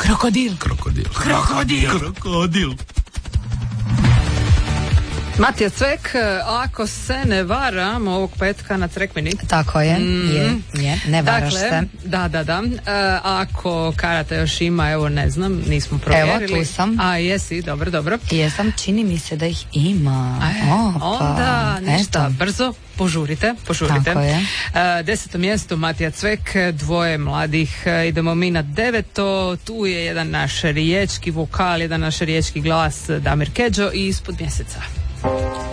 Krokodil. Matija Cvek, ako se ne varam, ovog petka na Crekmini. Tako je, ne varaš se. Da. Ako karata još ima, evo ne znam, nismo provjerili. Evo, tu sam. A, jesi, dobro. Jesam, čini mi se da ih ima. Onda, ništa, brzo, požurite. Tako je. 10. mjesto Matija Cvek, dvoje mladih. Idemo mi na 9. Tu je jedan naš riječki vokal, jedan naš riječki glas, Damir Kedžo, i Ispod mjeseca.